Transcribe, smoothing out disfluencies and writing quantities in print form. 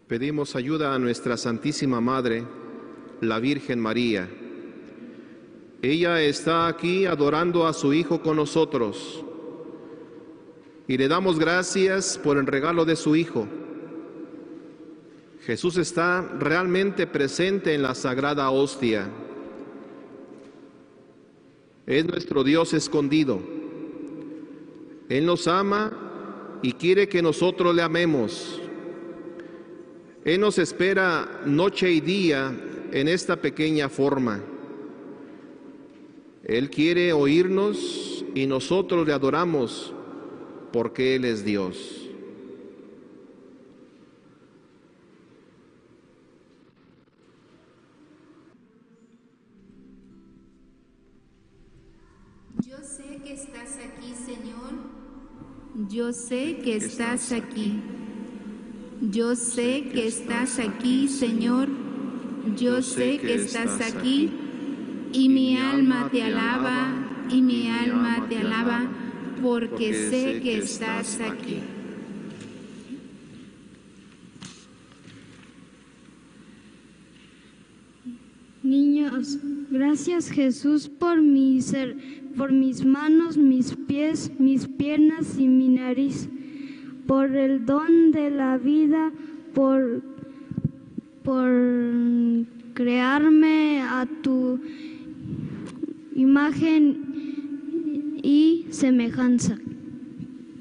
Pedimos ayuda a nuestra Santísima Madre, la Virgen María. Ella está aquí adorando a su Hijo con nosotros y le damos gracias por el regalo de su Hijo. Jesús está realmente presente en la Sagrada Hostia. Es nuestro Dios escondido. Él nos ama y quiere que nosotros le amemos. Él nos espera noche y día en esta pequeña forma. Él quiere oírnos y nosotros le adoramos porque Él es Dios. Yo sé que estás aquí, Señor. Yo sé que estás aquí. Yo sé que estás aquí, Señor. Yo sé que estás aquí. Y mi alma te alaba, y mi alma te alaba, porque sé que estás aquí. Niños, gracias Jesús por mis manos, mis pies, mis piernas y mi nariz, por el don de la vida, por crearme a tu imagen y semejanza.